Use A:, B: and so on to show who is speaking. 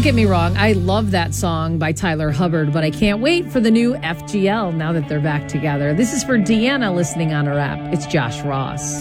A: don't get me wrong. I love that song by Tyler Hubbard, but I can't wait for the new FGL now that they're back together. This is for Deanna listening on her app. It's Josh Ross.